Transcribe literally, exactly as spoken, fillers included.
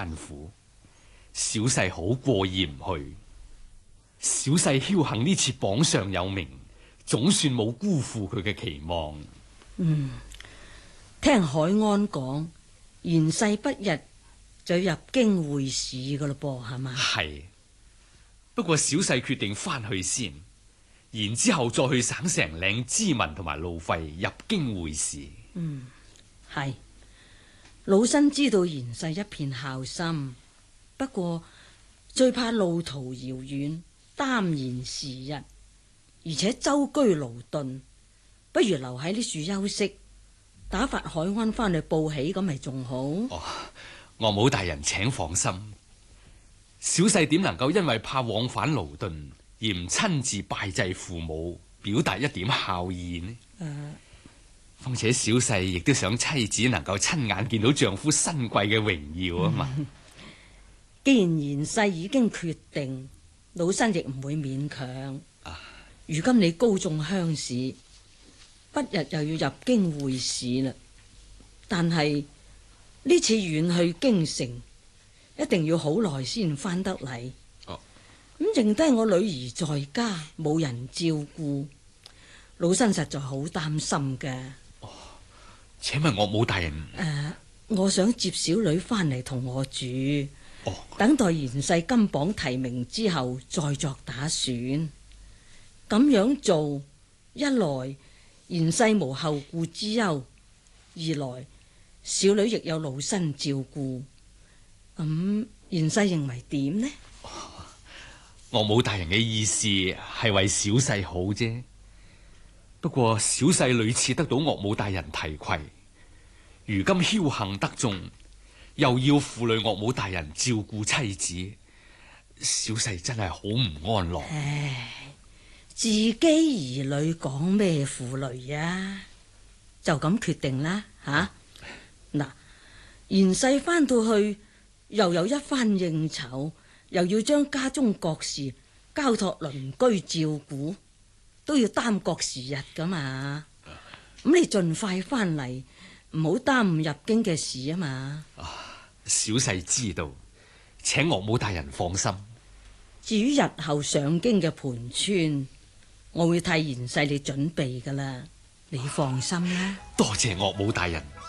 艱苦，小婿好過意唔去。小婿僥倖呢次榜上有名，總算冇辜負佢嘅期望。 嗯，聽海安講，賢婿不日就要入京會試噶咯噃，係嘛？ 係，不過小婿決定翻去先，然之後再去省城領資文同埋路費入京會試。 嗯，係。老身知道賢婿一片孝心，不過最怕路途遙遠，耽延時日，而且舟車勞頓，不如留喺呢處休息，打發海安翻去報喜，咁咪仲好？ 哦，岳母大人請放心，小婿點能夠因為怕往返勞頓而唔親自拜祭父母，表達一點孝意呢？ 呃況且小婿亦都想妻子能夠親眼見到丈夫新貴嘅榮耀啊嘛。 既然賢婿已經決定，老身亦唔會勉強。 啊， 如今你高中鄉試，不日又要入京會試啦。但係呢次遠去京城，一定要好耐先翻得嚟。 哦， 咁剩低我女兒在家，冇人照顧，老身實在好擔心嘅。 請問岳母大人？ 誒、呃，我想接小女翻嚟同我住， 哦， 等待賢婿金榜題名之後再作打算。咁樣做，一來賢婿無後顧之憂，二來小女亦有老身照顧。咁賢婿認為點呢？ 岳母大人嘅意思係為小婿好啫。不過小婿屢次得到岳母大人提攜，如今僥倖得中，又要負累岳母大人照顧妻子，小婿真係好唔安樂。 唉，自己兒女講咩負累啊？就咁決定啦，吓嗱。賢婿翻到去又有一番應酬，又要將家中各事交託鄰居照顧，都要耽擱時日噶嘛。咁你盡快翻嚟，唔好耽誤入京嘅事啊嘛。 小婿知道，請岳母大人放心。 至於日後上京嘅盤川，我會替賢婿你準備噶啦，你放心啦。 多謝岳母大人。